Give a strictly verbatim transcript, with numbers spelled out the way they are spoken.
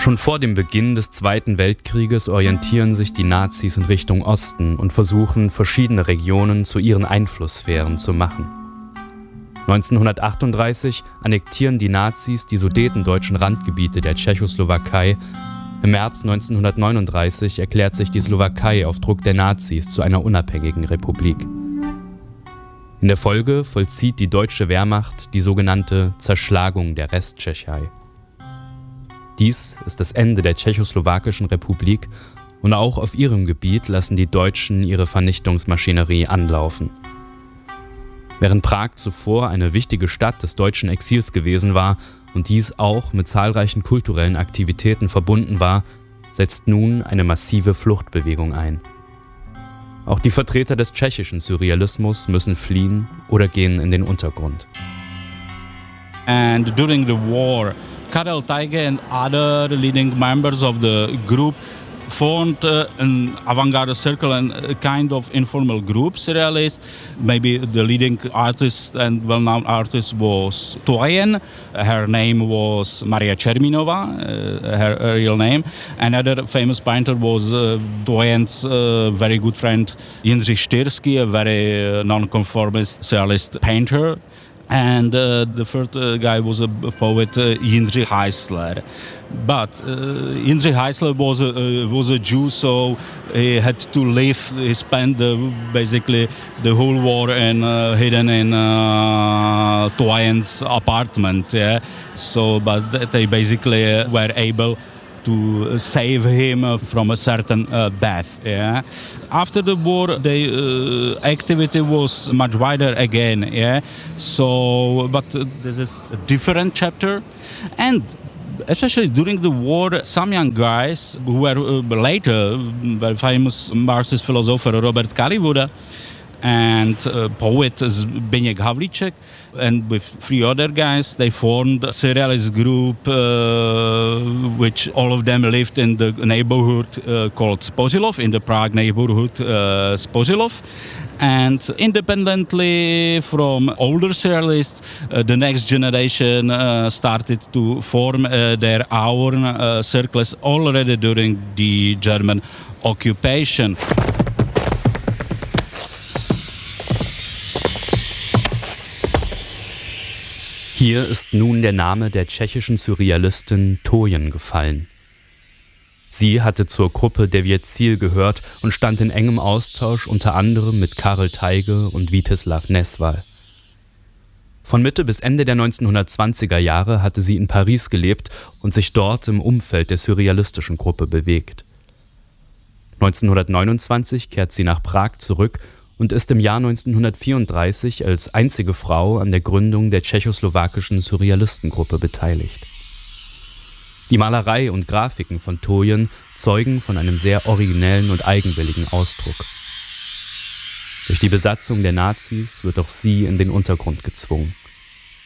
Schon vor dem Beginn des Zweiten Weltkrieges orientieren sich die Nazis in Richtung Osten und versuchen, verschiedene Regionen zu ihren Einflusssphären zu machen. neunzehnhundertachtunddreißig annektieren die Nazis die sudetendeutschen Randgebiete der Tschechoslowakei. Im März neunzehnhundertneununddreißig erklärt sich die Slowakei auf Druck der Nazis zu einer unabhängigen Republik. In der Folge vollzieht die deutsche Wehrmacht die sogenannte Zerschlagung der Resttschechei. Dies ist das Ende der Tschechoslowakischen Republik und auch auf ihrem Gebiet lassen die Deutschen ihre Vernichtungsmaschinerie anlaufen. Während Prag zuvor eine wichtige Stadt des deutschen Exils gewesen war und dies auch mit zahlreichen kulturellen Aktivitäten verbunden war, setzt nun eine massive Fluchtbewegung ein. Auch die Vertreter des tschechischen Surrealismus müssen fliehen oder gehen in den Untergrund. And during the war, Karel Tajge and other leading members of the group formed uh, an avant-garde circle and a kind of informal group, surrealist. Maybe the leading artist and well-known artist was Toyen. Her name was Maria Čerminova, uh, her, her real name. Another famous painter was uh, Toyen's uh, very good friend Jindřich Štýrský, a very uh, non-conformist surrealist painter. And uh, the third uh, guy was a poet, uh, Jindřich Heisler. But uh, Jindřich Heisler was a, uh, was a Jew, so he had to live. He spent uh, basically the whole war in, uh, hidden in uh, Toyen's apartment. Yeah? So, but they basically uh, were able to save him from a certain uh, death. Yeah. After the war, the uh, activity was much wider again. Yeah. So, but uh, this is a different chapter, and especially during the war, some young guys who were uh, later very famous Marxist philosopher Robert Kalivoda and uh, poet Zbigniew Havlíček, and with three other guys, they formed a surrealist group, uh, which all of them lived in the neighborhood uh, called Spořilov, in the Prague neighborhood uh, Spořilov. And independently from older surrealists, uh, the next generation uh, started to form uh, their own uh, circles already during the German occupation. Hier ist nun der Name der tschechischen Surrealistin Toyen gefallen. Sie hatte zur Gruppe Devět gehört und stand in engem Austausch unter anderem mit Karel Tajge und Vítězslav Nesval. Von Mitte bis Ende der neunzehnhundertzwanziger Jahre hatte sie in Paris gelebt und sich dort im Umfeld der surrealistischen Gruppe bewegt. neunzehnhundertneunundzwanzig kehrt sie nach Prag zurück und ist im Jahr neunzehnhundertvierunddreißig als einzige Frau an der Gründung der tschechoslowakischen Surrealistengruppe beteiligt. Die Malerei und Grafiken von Toyen zeugen von einem sehr originellen und eigenwilligen Ausdruck. Durch die Besatzung der Nazis wird auch sie in den Untergrund gezwungen.